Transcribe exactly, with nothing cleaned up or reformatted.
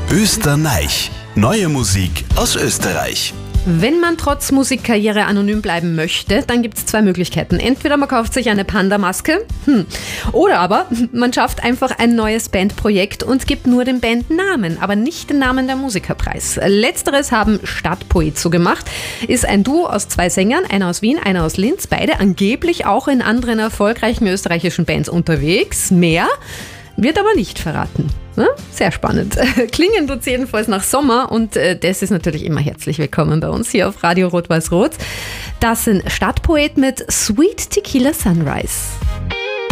Österreich. Neue Musik aus Österreich. Wenn man trotz Musikkarriere anonym bleiben möchte, dann gibt es zwei Möglichkeiten. Entweder man kauft sich eine Panda-Maske, hm. oder aber man schafft einfach ein neues Bandprojekt und gibt nur den Bandnamen, aber nicht den Namen der Musikerpreis. Letzteres haben Stadtpoet so gemacht. Ist ein Duo aus zwei Sängern, einer aus Wien, einer aus Linz, beide angeblich auch in anderen erfolgreichen österreichischen Bands unterwegs. Mehr wird aber nicht verraten. Sehr spannend. Klingen tut's jedenfalls nach Sommer und das ist natürlich immer herzlich willkommen bei uns hier auf Radio Rot-Weiß-Rot. Das sind Stadtpoet mit Sweet Tequila Sunrise.